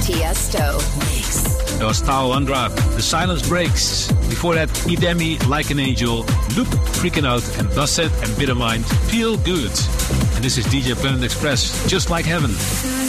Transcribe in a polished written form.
Tiesto. That was Tao Andra, The Silence Breaks. Before that, Idemi, Like an Angel, Loop, Freaking Out, and Basset and Bittermind, Feel Good. And this is DJ Planet Express, Just Like Heaven.